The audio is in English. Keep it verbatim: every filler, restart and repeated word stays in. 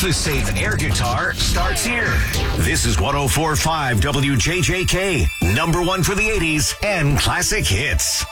Office Safe Air Guitar starts here. This is one oh four point five W J J K, number one for the eighties and classic hits.